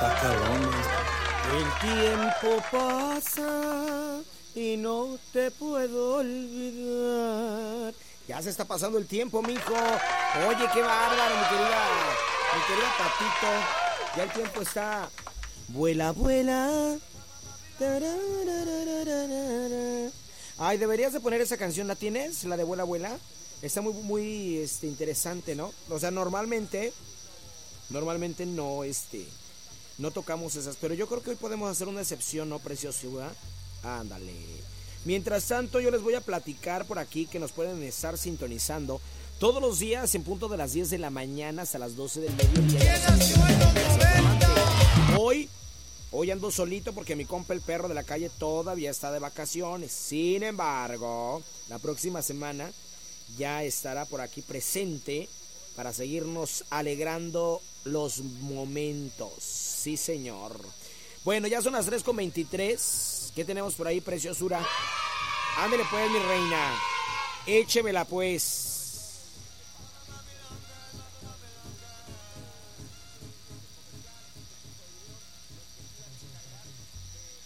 El tiempo pasa y no te puedo olvidar. Ya se está pasando el tiempo, mijo. Oye, qué bárbaro, mi querida Patito. Ya el tiempo está. Vuela, vuela. Ay, deberías de poner esa canción. ¿La tienes? La de Vuela, vuela. Está muy interesante, ¿no? O sea, normalmente no tocamos esas, pero yo creo que hoy podemos hacer una excepción, ¿no, preciosura? Ándale. Mientras tanto, yo les voy a platicar por aquí que nos pueden estar sintonizando todos los días en punto de las 10 de la mañana hasta las 12 del mediodía. Hoy ando solito porque mi compa el perro de la calle todavía está de vacaciones. Sin embargo, la próxima semana ya estará por aquí presente para seguirnos alegrando los momentos. Sí, señor. Bueno, ya son las 3:23. ¿Qué tenemos por ahí, preciosura? Ándele pues, mi reina. Échemela pues.